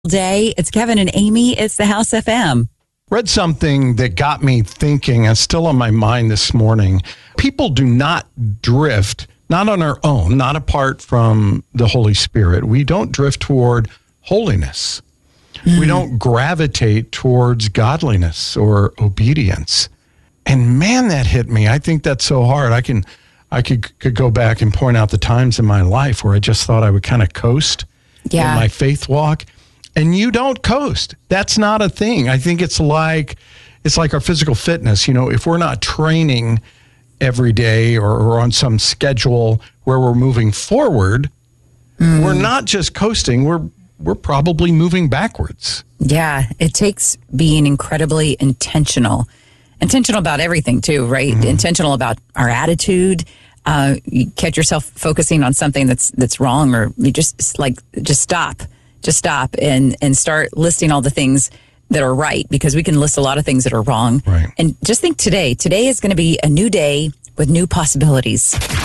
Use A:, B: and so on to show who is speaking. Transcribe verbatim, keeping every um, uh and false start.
A: Day. It's Kevin and Amy. It's the House F M.
B: Read something that got me thinking, and still on my mind this morning. People do not drift, not on our own, not apart from the Holy Spirit. We don't drift toward holiness. Mm. We don't gravitate towards godliness or obedience. And man, that hit me. I think that's so hard. I can, I could, could go back and point out the times in my life where I just thought I would kind of coast
A: yeah.
B: in my faith walk. And you don't coast. That's not a thing. I think it's like it's like our physical fitness. You know, if we're not training every day or, or on some schedule where we're moving forward, mm. we're not just coasting. We're we're probably moving backwards.
A: Yeah, it takes being incredibly intentional. Intentional about everything too, right? Mm-hmm. Intentional about our attitude. Uh, you catch yourself focusing on something that's that's wrong, or you just like just stop. Just stop and, and start listing all the things that are right, because we can list a lot of things that are wrong.
B: Right.
A: And just think today, today is going to be a new day with new possibilities.